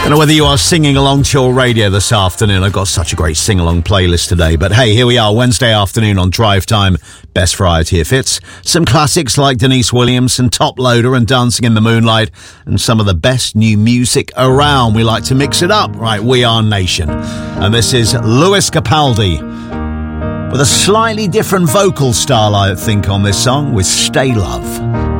Don't know whether you are singing along to your radio this afternoon. I've got such a great sing-along playlist today. But hey, here we are, Wednesday afternoon on Drive Time. Best variety of hits. Some classics like Denise Williams and Top Loader and Dancing in the Moonlight. And some of the best new music around. We like to mix it up. Right, we are Nation. And this is Lewis Capaldi with a slightly different vocal style, I think, on this song with Stay Love.